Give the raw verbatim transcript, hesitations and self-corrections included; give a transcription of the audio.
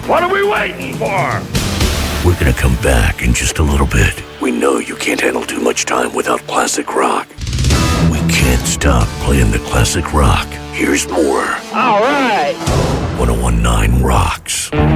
What are we waiting for? We're gonna come back in just a little bit. We know you can't handle too much time without classic rock. We can't stop playing the classic rock. Here's more. All right. ten nineteen Rocks.